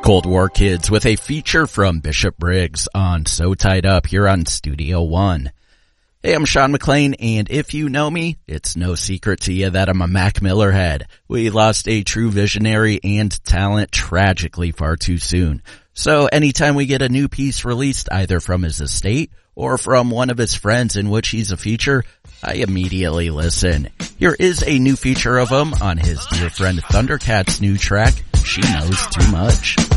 Cold War Kids with a feature from Bishop Briggs on So Tied Up here on Studio One. Hey, I'm Sean McLean, and if you know me, it's no secret to you that I'm a Mac Miller head. We lost a true visionary and talent tragically far too soon. So anytime we get a new piece released either from his estate or from one of his friends in which he's a feature, I immediately listen. Here is a new feature of him on his dear friend Thundercat's new track, She Knows Too Much.